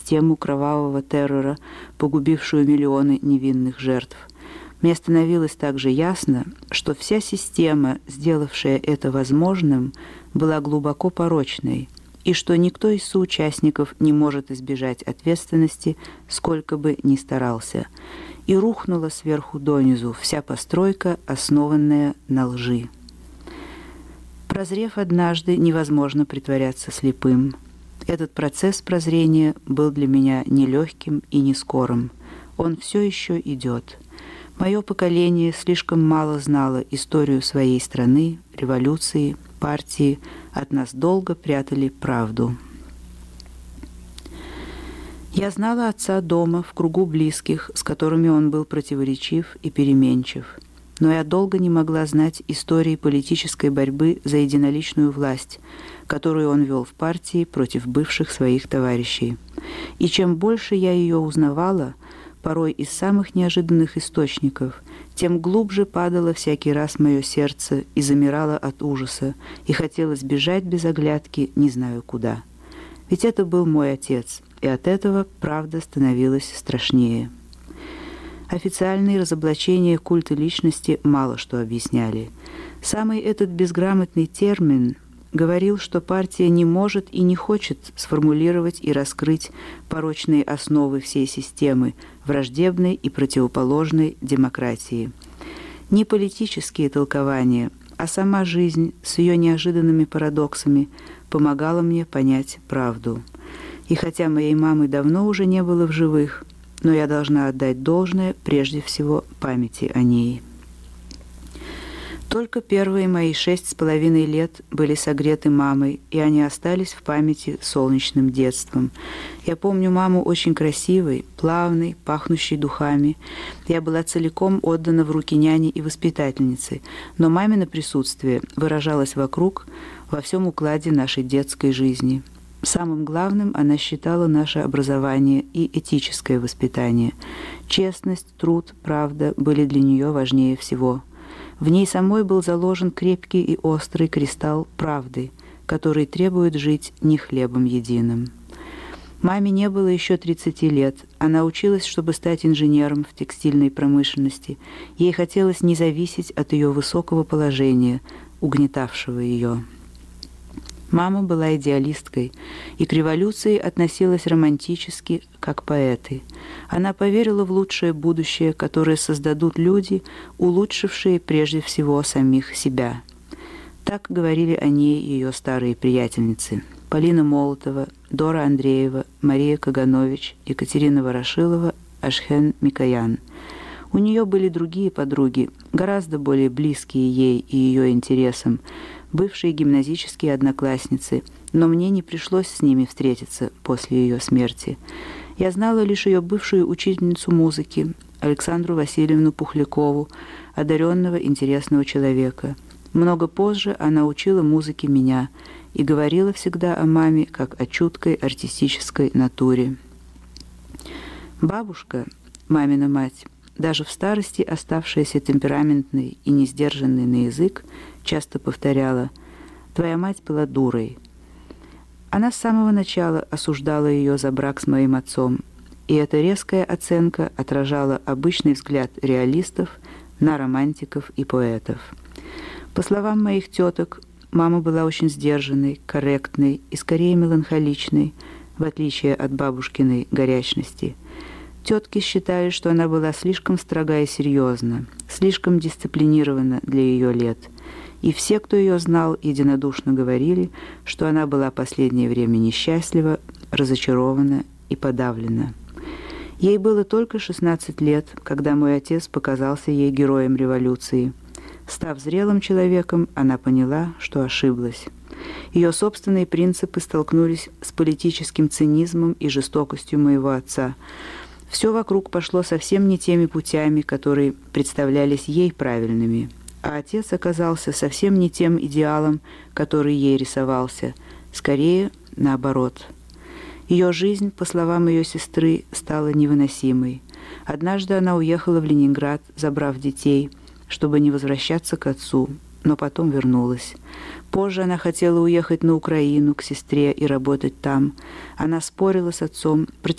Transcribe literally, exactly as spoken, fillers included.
систему кровавого террора, погубившую миллионы невинных жертв. Мне становилось также ясно, что вся система, сделавшая это возможным, была глубоко порочной, и что никто из соучастников не может избежать ответственности, сколько бы ни старался. И рухнула сверху донизу вся постройка, основанная на лжи. Прозрев однажды, невозможно притворяться слепым. Этот процесс прозрения был для меня нелегким и не скорым. Он все еще идет. Мое поколение слишком мало знало историю своей страны, революции, партии, от нас долго прятали правду. Я знала отца дома, в кругу близких, с которыми он был противоречив и переменчив. Но я долго не могла знать истории политической борьбы за единоличную власть, которую он вел в партии против бывших своих товарищей. И чем больше я ее узнавала, порой из самых неожиданных источников, тем глубже падало всякий раз мое сердце и замирало от ужаса, и хотелось бежать без оглядки, не знаю куда. Ведь это был мой отец, и от этого правда становилась страшнее. Официальные разоблачения культа личности мало что объясняли. Самый этот безграмотный термин говорил, что партия не может и не хочет сформулировать и раскрыть порочные основы всей системы, враждебной и противоположной демократии. Не политические толкования, а сама жизнь с ее неожиданными парадоксами помогала мне понять правду. И хотя моей мамы давно уже не было в живых, но я должна отдать должное прежде всего памяти о ней. Только первые мои шесть с половиной лет были согреты мамой, и они остались в памяти солнечным детством. Я помню маму очень красивой, плавной, пахнущей духами. Я была целиком отдана в руки няни и воспитательницы, но мамино присутствие выражалось вокруг, во всем укладе нашей детской жизни. Самым главным она считала наше образование и этическое воспитание. Честность, труд, правда были для нее важнее всего. В ней самой был заложен крепкий и острый кристалл правды, который требует жить не хлебом единым. Маме не было еще тридцати лет. Она училась, чтобы стать инженером в текстильной промышленности. Ей хотелось не зависеть от ее высокого положения, угнетавшего ее. Мама была идеалисткой и к революции относилась романтически, как поэты. Она поверила в лучшее будущее, которое создадут люди, улучшившие прежде всего самих себя. Так говорили о ней ее старые приятельницы: Полина Молотова, Дора Андреева, Мария Каганович, Екатерина Ворошилова, Ашхен Микоян. У нее были другие подруги, гораздо более близкие ей и ее интересам, бывшие гимназические одноклассницы, но мне не пришлось с ними встретиться после ее смерти. Я знала лишь ее бывшую учительницу музыки, Александру Васильевну Пухлякову, одаренного, интересного человека. Много позже она учила музыке меня и говорила всегда о маме как о чуткой артистической натуре. Бабушка, мамина мать, даже в старости оставшаяся темпераментной и несдержанной на язык, часто повторяла: «Твоя мать была дурой». Она с самого начала осуждала ее за брак с моим отцом, и эта резкая оценка отражала обычный взгляд реалистов на романтиков и поэтов. По словам моих теток, мама была очень сдержанной, корректной и скорее меланхоличной, в отличие от бабушкиной горячности. Тетки считали, что она была слишком строга и серьезна, слишком дисциплинирована для ее лет, и все, кто ее знал, единодушно говорили, что она была последнее время несчастлива, разочарована и подавлена. Ей было только шестнадцать лет, когда мой отец показался ей героем революции. Став зрелым человеком, она поняла, что ошиблась. Ее собственные принципы столкнулись с политическим цинизмом и жестокостью моего отца. Все вокруг пошло совсем не теми путями, которые представлялись ей правильными. А отец оказался совсем не тем идеалом, который ей рисовался, скорее наоборот. Ее жизнь, по словам ее сестры, стала невыносимой. Однажды она уехала в Ленинград, забрав детей, чтобы не возвращаться к отцу, но потом вернулась. Позже она хотела уехать на Украину к сестре и работать там. Она спорила с отцом,